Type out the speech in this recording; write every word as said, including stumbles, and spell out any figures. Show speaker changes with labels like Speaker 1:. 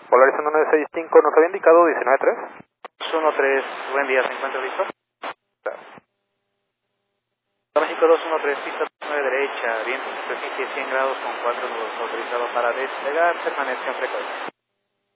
Speaker 1: Polarizando nueve seis cinco, nos había indicado diecinueve tres.
Speaker 2: dos uno tres, buen día, ¿se encuentra listo?
Speaker 1: Claro.
Speaker 2: México dos uno tres, pista nueve derecha, viento superficie cien grados con cuatro nudos, autorizado para despegar, permanezca en frecuencia.